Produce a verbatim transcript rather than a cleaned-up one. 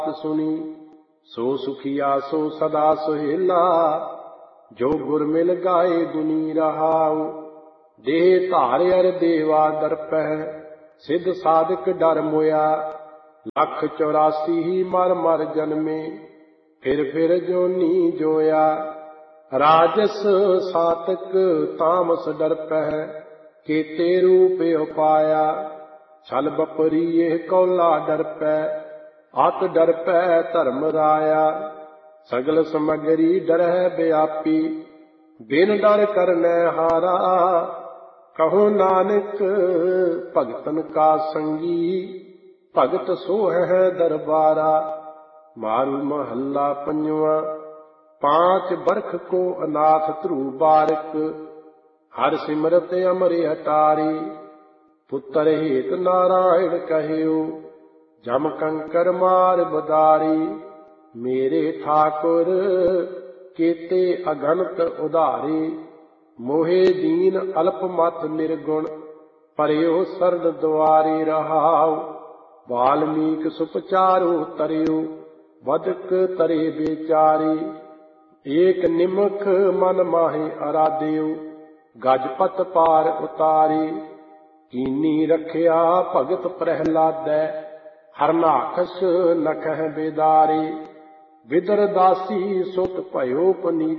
सुनी सो सुखिया सो सदा सुहेला। जो गुर मिल गाए गुनी रहाऊ। देह धार अर देवा दरपह सिद्ध साधक डर मोया। लख चौरासी ही मर मर जन्मे फिर फिर जोनी जोया। राजस सातक तामस डरपह केते रूप उपाया। छल बपरी ये कौला डरपै अत डरपै धर्म राया। सगल समगरी डरह व्यापी बिन डर करनै हारा। कहो नानक भगतन का संगी भगत सो है दरबारा। मारू महल्ला पंजवा। पांच बरख को अनाथ ध्रु बारक हर सिमरत अमरे अटारी। पुत्र हेत नारायण कहियो जम कंकर मार बदारी। मेरे ठाकुर केते अगणत उधारी। मोहे दीन अल्प मत निर्गुण परयो सरद द्वारी रहाऊ। वाल्मीक सुपचारो तरियो बदक तरे बेचारी। एक निमख मन माहे आराध्यो गजपत पार उतारी। कीनी रखिया भगत प्रहलादै हरनाखस नखह बेदारी। विदर दासी सुत भयो पनीत